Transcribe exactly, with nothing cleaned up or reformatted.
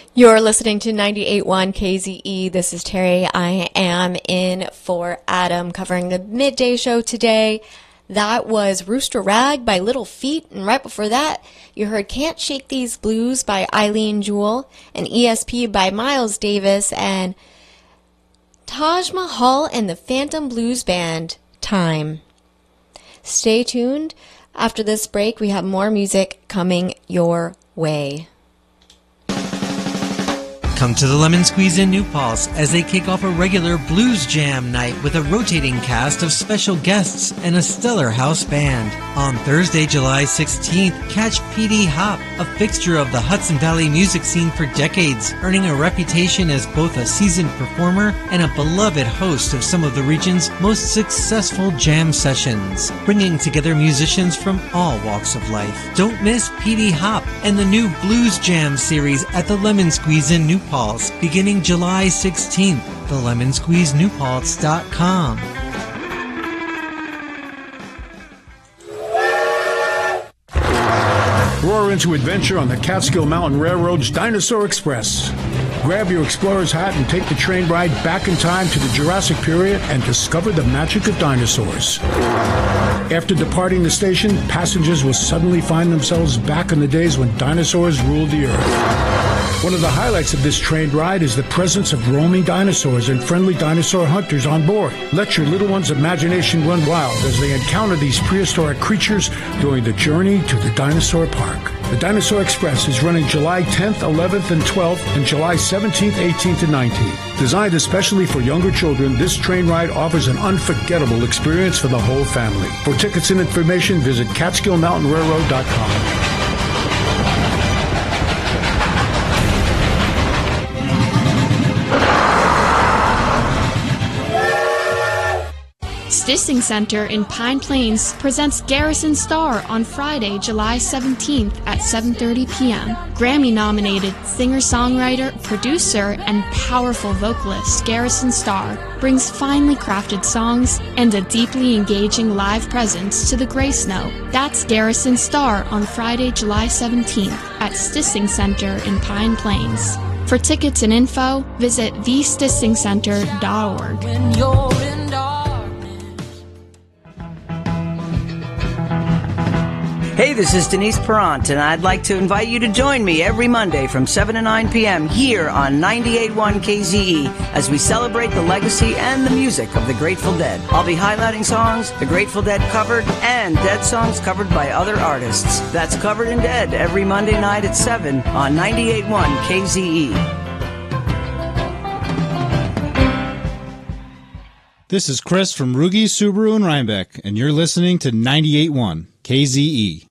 You're listening to ninety-eight point one K Z E. This is Terry. I am in for Adam covering the midday show today. That was Rooster Rag by Little Feat, and right before that, you heard Can't Shake These Blues by Eileen Jewell, and E S P by Miles Davis, and Taj Mahal and the Phantom Blues Band, Time. Stay tuned. After this break, we have more music coming your way. Come to the Lemon Squeeze in New Paltz as they kick off a regular blues jam night with a rotating cast of special guests and a stellar house band. On Thursday, July sixteenth, catch P D Hop, a fixture of the Hudson Valley music scene for decades, earning a reputation as both a seasoned performer and a beloved host of some of the region's most successful jam sessions, bringing together musicians from all walks of life. Don't miss P D Hop and the new Blues Jam series at the Lemon Squeeze in New Paltz, beginning July sixteenth. the lemon squeeze new paltz dot com. Roar into adventure on the Catskill Mountain Railroad's Dinosaur Express. Grab your explorer's hat and take the train ride back in time to the Jurassic period and discover the magic of dinosaurs. After departing the station, passengers will suddenly find themselves back in the days when dinosaurs ruled the earth. One of the highlights of this train ride is the presence of roaming dinosaurs and friendly dinosaur hunters on board. Let your little one's imagination run wild as they encounter these prehistoric creatures during the journey to the dinosaur park. The Dinosaur Express is running July tenth, eleventh, and twelfth, and July seventeenth, eighteenth, and nineteenth. Designed especially for younger children, this train ride offers an unforgettable experience for the whole family. For tickets and information, visit catskill mountain railroad dot com. Stissing Center in Pine Plains presents Garrison Starr on Friday, July seventeenth at seven thirty p.m. Grammy-nominated singer-songwriter, producer, and powerful vocalist Garrison Starr brings finely crafted songs and a deeply engaging live presence to the Gray Snow. That's Garrison Starr on Friday, July seventeenth at Stissing Center in Pine Plains. For tickets and info, visit the stissing center dot org. When you're in Hey, this is Denise Perrant, and I'd like to invite you to join me every Monday from seven to nine p.m. here on ninety-eight point one K Z E as we celebrate the legacy and the music of the Grateful Dead. I'll be highlighting songs the Grateful Dead covered and Dead songs covered by other artists. That's Covered in Dead every Monday night at seven on ninety-eight point one K Z E. This is Chris from Rugi Subaru in Rhinebeck, and you're listening to ninety-eight point one K Z E.